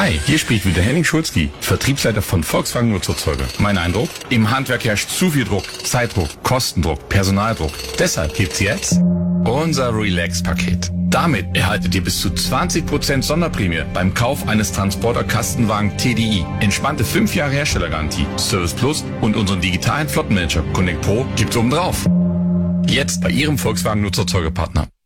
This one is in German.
Hi, hier spricht wieder Henning Schulzki, Vertriebsleiter von Volkswagen Nutzerzeuge. Mein Eindruck? Im Handwerk herrscht zu viel Druck, Zeitdruck, Kostendruck, Personaldruck. Deshalb gibt's jetzt unser Relax-Paket. Damit erhaltet ihr bis zu 20% Sonderprämie beim Kauf eines Transporter-Kastenwagen TDI. Entspannte 5 Jahre Herstellergarantie, Service Plus und unseren digitalen Flottenmanager Connect Pro gibt's obendrauf. Jetzt bei Ihrem Volkswagen Nutzerzeugepartner.